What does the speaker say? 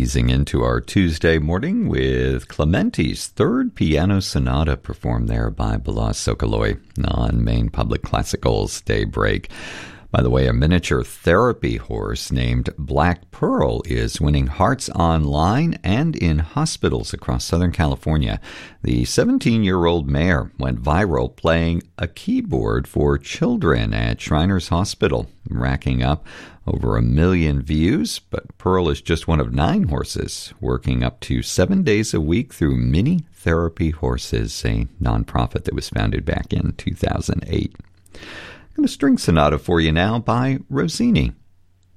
easing into our Tuesday morning with Clementi's Third Piano Sonata, performed there by Balazs Sokoloy on Maine Public Classical's Daybreak. By the way, a miniature therapy horse named Black Pearl is winning hearts online and in hospitals across Southern California. The 17-year-old mare went viral playing a keyboard for children at Shriners Hospital, racking up over 1 million views. But Pearl is just one of 9 horses working up to 7 days a week through Mini Therapy Horses, a nonprofit that was founded back in 2008. And a string sonata for you now by Rossini.